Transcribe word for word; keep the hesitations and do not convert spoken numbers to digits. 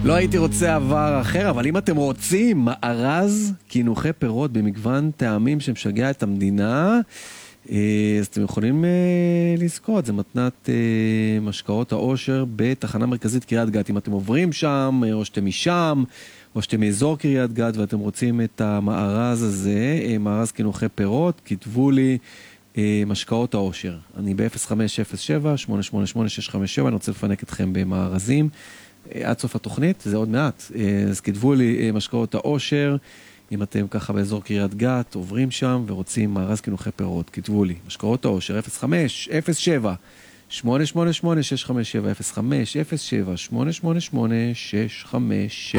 לא הייתי רוצה עבר אחר, אבל אם אתם רוצים מארז קינוחי פירות במגוון טעמים שמשגע את המדינה, אז אתם יכולים לזכות. זה מתנת משקאות העושר בתחנה מרכזית קריית גת. אם אתם עוברים שם, או שאתם משם, או שאתם מאזור קריית גת ואתם רוצים את המארז הזה, מארז קינוחי פירות, כתבו לי משקאות העושר. אני ב-אפס חמש אפס שבע שמונה שמונה שמונה שש חמש שבע, אני רוצה לפנק אתכם במארזים. עד סוף התוכנית, זה עוד מעט. אז כתבו לי משקאות העושר, אם אתם ככה באזור קריית גת, עוברים שם ורוצים מארז קינוחי פירות, כתבו לי משקאות העושר, אפס חמש אפס שבע שמונה שמונה שמונה שש חמש שבע, אפס חמש אפס שבע שמונה שמונה שמונה שש חמש שבע.